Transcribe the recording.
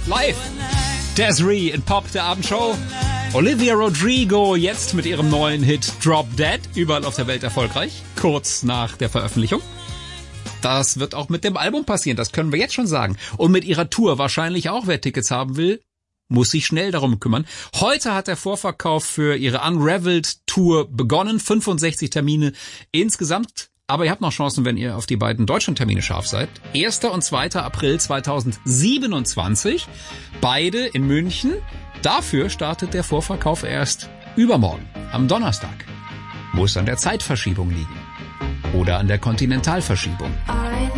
live. Desiree in Pop, der Abendshow. Olivia Rodrigo jetzt mit ihrem neuen Hit Drop Dead, überall auf der Welt erfolgreich, kurz nach der Veröffentlichung. Das wird auch mit dem Album passieren, das können wir jetzt schon sagen. Und mit ihrer Tour wahrscheinlich auch, wer Tickets haben will, muss sich schnell darum kümmern. Heute hat der Vorverkauf für ihre Unraveled Tour begonnen, 65 Termine insgesamt. Aber ihr habt noch Chancen, wenn ihr auf die beiden Deutschlandtermine scharf seid. 1. und 2. April 2027, beide in München. Dafür startet der Vorverkauf erst übermorgen, am Donnerstag. Muss an der Zeitverschiebung liegen oder an der Kontinentalverschiebung.